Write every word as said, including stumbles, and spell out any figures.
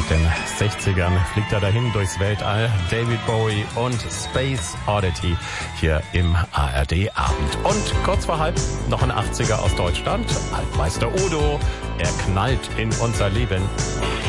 den sechzigern fliegt er dahin durchs Weltall. David Bowie und Space Oddity hier im A R D Abend. Und kurz vor halb noch ein achtziger aus Deutschland. Altmeister Udo, er knallt in unser Leben.